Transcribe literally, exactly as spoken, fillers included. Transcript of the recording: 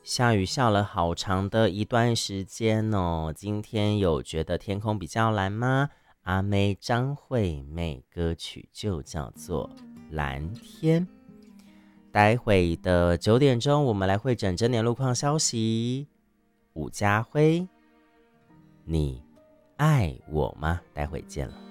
下雨下了好长的一段时间哦，今天有觉得天空比较蓝吗？阿妹张惠妹歌曲就叫做《蓝天》。待会的九点钟，我们来会诊整点路况消息。伍家辉，你爱我吗？待会见了。